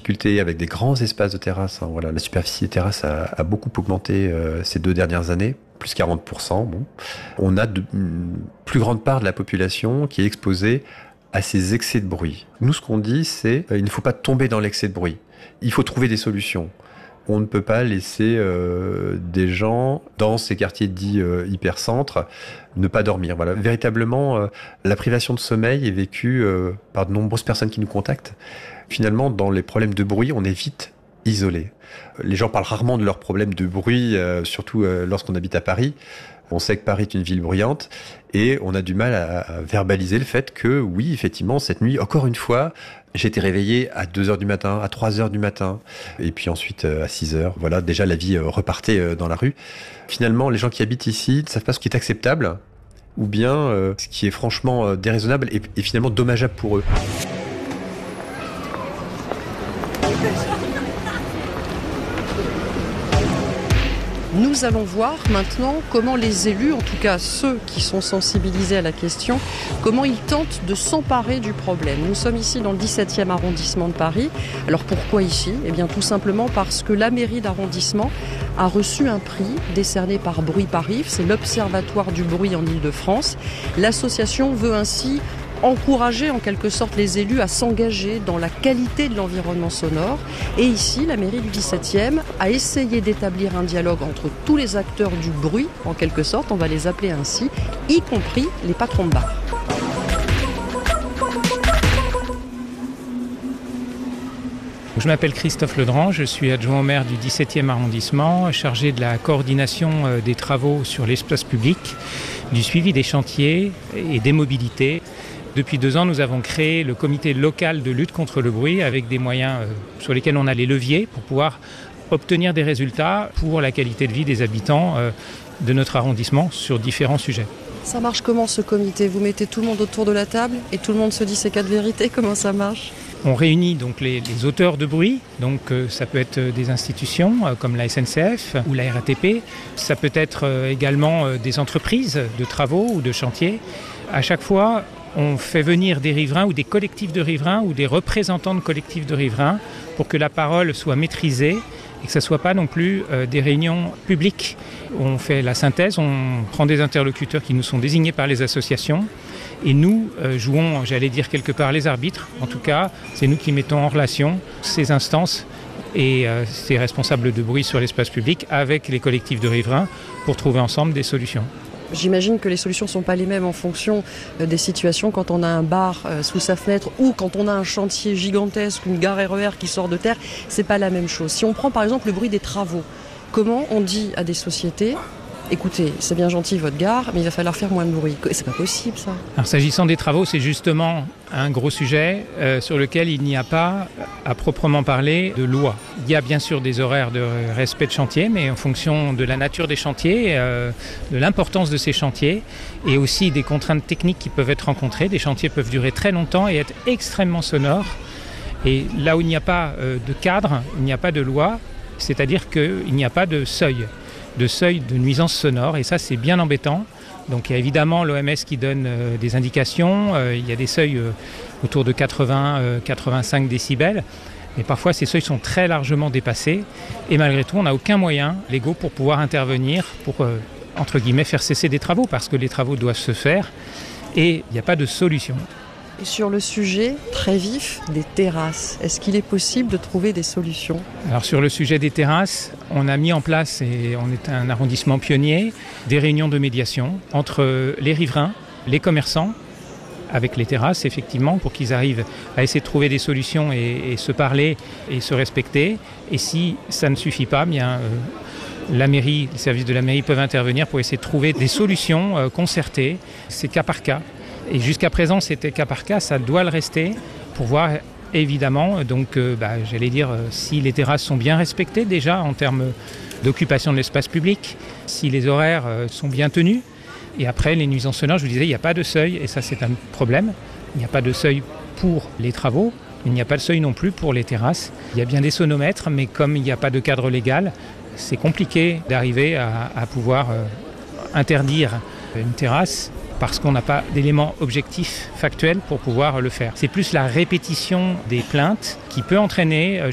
difficultés avec des grands espaces de terrasse. Voilà, la superficie des terrasses a beaucoup augmenté ces 2 dernières années, plus 40%. Bon. On a une plus grande part de la population qui est exposée à ces excès de bruit. Nous, ce qu'on dit, c'est il ne faut pas tomber dans l'excès de bruit. Il faut trouver des solutions. On ne peut pas laisser des gens dans ces quartiers dits hypercentres ne pas dormir. Voilà. Véritablement, la privation de sommeil est vécue par de nombreuses personnes qui nous contactent. Finalement, dans les problèmes de bruit, on est vite isolé. Les gens parlent rarement de leurs problèmes de bruit, surtout lorsqu'on habite à Paris. On sait que Paris est une ville bruyante et on a du mal à verbaliser le fait que, oui, effectivement, cette nuit, encore une fois, j'ai été réveillé à 2h du matin, à 3h du matin, et puis ensuite à 6h. Voilà, déjà la vie repartait dans la rue. Finalement, les gens qui habitent ici ne savent pas ce qui est acceptable, ou bien ce qui est franchement déraisonnable et finalement dommageable pour eux. Nous allons voir maintenant comment les élus, en tout cas ceux qui sont sensibilisés à la question, comment ils tentent de s'emparer du problème. Nous sommes ici dans le 17e arrondissement de Paris. Alors pourquoi ici ? Eh bien tout simplement parce que la mairie d'arrondissement a reçu un prix décerné par Bruit Paris. C'est l'Observatoire du bruit en Île-de-France. L'association veut ainsi encourager en quelque sorte les élus à s'engager dans la qualité de l'environnement sonore. Et ici, la mairie du 17e a essayé d'établir un dialogue entre tous les acteurs du bruit, en quelque sorte, on va les appeler ainsi, y compris les patrons de bar. Je m'appelle Christophe Ledrand, je suis adjoint au maire du 17e arrondissement, chargé de la coordination des travaux sur l'espace public, du suivi des chantiers et des mobilités. Depuis 2 ans, nous avons créé le comité local de lutte contre le bruit avec des moyens sur lesquels on a les leviers pour pouvoir obtenir des résultats pour la qualité de vie des habitants de notre arrondissement sur différents sujets. Ça marche comment ce comité ? Vous mettez tout le monde autour de la table et tout le monde se dit ses 4 vérités ? Comment ça marche ? On réunit donc les auteurs de bruit, donc ça peut être des institutions comme la SNCF ou la RATP, ça peut être également des entreprises de travaux ou de chantiers. À chaque fois, on fait venir des riverains ou des collectifs de riverains ou des représentants de collectifs de riverains pour que la parole soit maîtrisée et que ce ne soit pas non plus des réunions publiques. On fait la synthèse, on prend des interlocuteurs qui nous sont désignés par les associations et nous jouons, j'allais dire quelque part, les arbitres. En tout cas, c'est nous qui mettons en relation ces instances et ces responsables de bruit sur l'espace public avec les collectifs de riverains pour trouver ensemble des solutions. J'imagine que les solutions ne sont pas les mêmes en fonction des situations. Quand on a un bar sous sa fenêtre ou quand on a un chantier gigantesque, une gare RER qui sort de terre, c'est pas la même chose. Si on prend par exemple le bruit des travaux, comment on dit à des sociétés « Écoutez, c'est bien gentil votre gare, mais il va falloir faire moins de bruit ». C'est pas possible ça. Alors s'agissant des travaux, c'est justement un gros sujet sur lequel il n'y a pas, à proprement parler, de loi. Il y a bien sûr des horaires de respect de chantier, mais en fonction de la nature des chantiers, de l'importance de ces chantiers, et aussi des contraintes techniques qui peuvent être rencontrées. Des chantiers peuvent durer très longtemps et être extrêmement sonores. Et là où il n'y a pas de cadre, il n'y a pas de loi, c'est-à-dire qu'il n'y a pas de seuil de nuisance sonore, et ça c'est bien embêtant. Donc il y a évidemment l'OMS qui donne des indications, il y a des seuils autour de 80-85 décibels, mais parfois ces seuils sont très largement dépassés, et malgré tout on n'a aucun moyen légaux pour pouvoir intervenir, pour entre guillemets faire cesser des travaux, parce que les travaux doivent se faire, et il n'y a pas de solution. Et sur le sujet très vif des terrasses, est-ce qu'il est possible de trouver des solutions ? Alors sur le sujet des terrasses, on a mis en place, et on est un arrondissement pionnier, des réunions de médiation entre les riverains, les commerçants, avec les terrasses effectivement, pour qu'ils arrivent à essayer de trouver des solutions et se parler et se respecter. Et si ça ne suffit pas, bien la mairie, les services de la mairie peuvent intervenir pour essayer de trouver des solutions concertées. C'est cas par cas. Et jusqu'à présent, c'était cas par cas, ça doit le rester pour voir évidemment, donc j'allais dire, si les terrasses sont bien respectées déjà en termes d'occupation de l'espace public, si les horaires sont bien tenus. Et après, les nuisances sonores, je vous disais, il n'y a pas de seuil, et ça c'est un problème. Il n'y a pas de seuil pour les travaux, il n'y a pas de seuil non plus pour les terrasses. Il y a bien des sonomètres, mais comme il n'y a pas de cadre légal, c'est compliqué d'arriver à pouvoir interdire une terrasse parce qu'on n'a pas d'éléments objectifs, factuels pour pouvoir le faire. C'est plus la répétition des plaintes qui peut entraîner